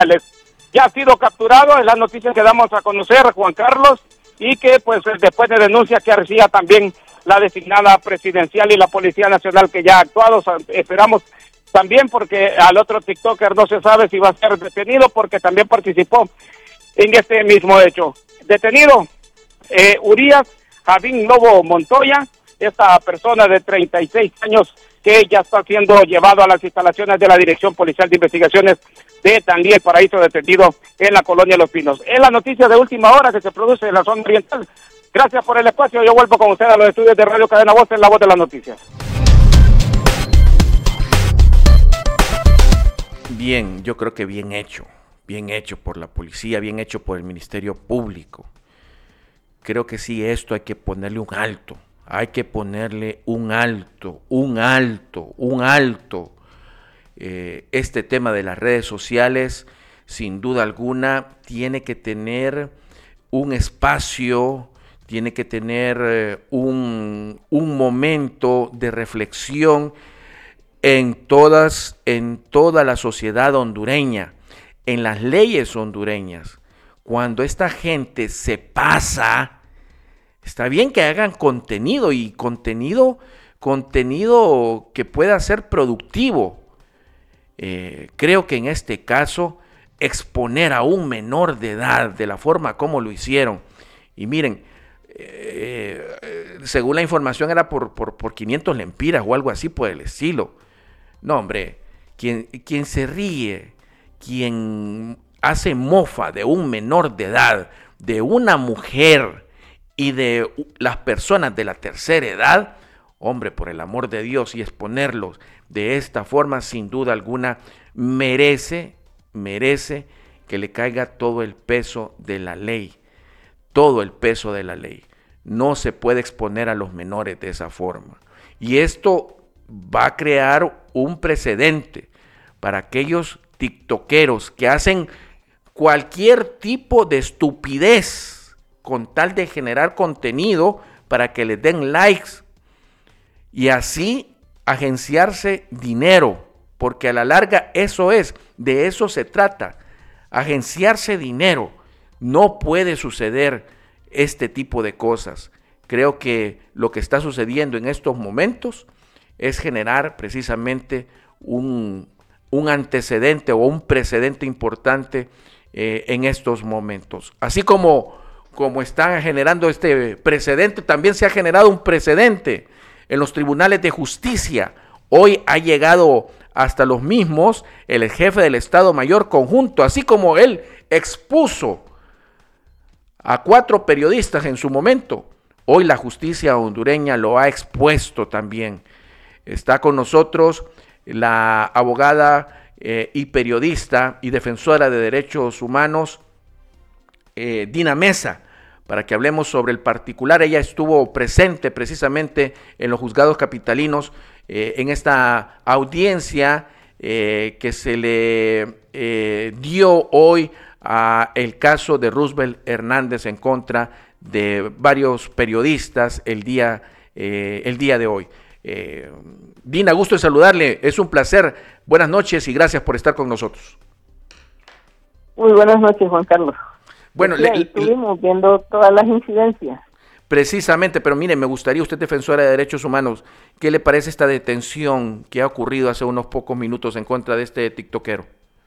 Ya ha sido capturado, es la noticia que damos a conocer, Juan Carlos, y que pues después de denuncia que hacía también la designada presidencial y la Policía Nacional que ya ha actuado, esperamos también porque al otro TikToker no se sabe si va a ser detenido porque también participó en este mismo hecho. Detenido Urias Javín Lobo Montoya, esta persona de 36 años que ya está siendo llevado a las instalaciones de la Dirección Policial de Investigaciones de Danlí, el Paraíso, detenido en la colonia Los Pinos. Es la noticia de última hora que se produce en la zona oriental. Gracias por el espacio. Yo vuelvo con usted a los estudios de Radio Cadena Voz en la voz de las noticias. Bien, yo creo que bien hecho por la policía, bien hecho por el Ministerio Público. Creo que sí, esto hay que ponerle un alto. Hay que ponerle un alto. Este tema de las redes sociales, sin duda alguna, tiene que tener un espacio, tiene que tener un momento de reflexión en toda la sociedad hondureña, en las leyes hondureñas. Cuando esta gente se pasa, está bien que hagan contenido y contenido que pueda ser productivo. Creo que en este caso, exponer a un menor de edad de la forma como lo hicieron, y miren, según la información era por 500 lempiras o algo así por el estilo. No, hombre, quien se ríe, quien hace mofa de un menor de edad, de una mujer y de las personas de la tercera edad, hombre, por el amor de Dios, y exponerlos de esta forma, sin duda alguna, merece que le caiga todo el peso de la ley. Todo el peso de la ley. No se puede exponer a los menores de esa forma. Y esto va a crear un precedente para aquellos tiktokeros que hacen cualquier tipo de estupidez con tal de generar contenido para que les den likes y así agenciarse dinero, porque a la larga de eso se trata, agenciarse dinero. No puede suceder este tipo de cosas. Creo que lo que está sucediendo en estos momentos es generar precisamente un antecedente o un precedente importante en estos momentos. Así como están generando este precedente, también se ha generado un precedente en los tribunales de justicia. Hoy ha llegado hasta los mismos el jefe del Estado Mayor Conjunto, así como él expuso a 4 periodistas en su momento. Hoy la justicia hondureña lo ha expuesto también. Está con nosotros la abogada y periodista y defensora de derechos humanos, Dina Mesa, para que hablemos sobre el particular. Ella estuvo presente precisamente en los juzgados capitalinos en esta audiencia que se le dio hoy a el caso de Roosevelt Hernández en contra de varios periodistas el día de hoy. Dina, gusto de saludarle, es un placer, buenas noches y gracias por estar con nosotros. Muy buenas noches, Juan Carlos. Bueno, estuvimos viendo todas las incidencias. Precisamente, pero mire, me gustaría, usted defensora de derechos humanos, ¿qué le parece esta detención que ha ocurrido hace unos pocos minutos en contra de este tiktokero?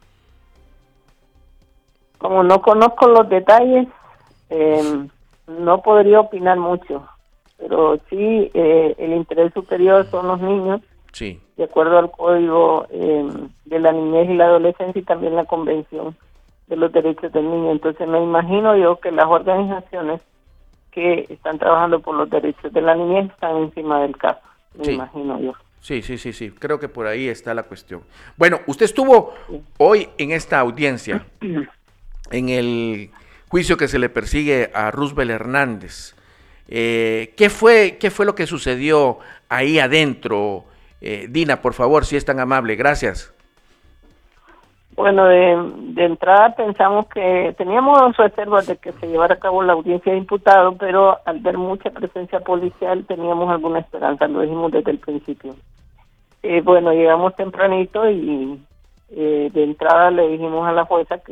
Como no conozco los detalles, no podría opinar mucho, pero sí, el interés superior son los niños, sí, de acuerdo al Código de la Niñez y la Adolescencia y también la Convención de los Derechos del Niño. Entonces me imagino yo que las organizaciones que están trabajando por los derechos de la niñez están encima del caso, me imagino yo. Sí, creo que por ahí está la cuestión. Bueno, usted estuvo hoy en esta audiencia, en el juicio que se le persigue a Roosevelt Hernández. ¿Qué fue lo que sucedió ahí adentro? Dina, por favor, si es tan amable, gracias. Bueno, de entrada pensamos que teníamos reservas de que se llevara a cabo la audiencia de imputado, pero al ver mucha presencia policial teníamos alguna esperanza, lo dijimos desde el principio. Bueno, llegamos tempranito y de entrada le dijimos a la jueza que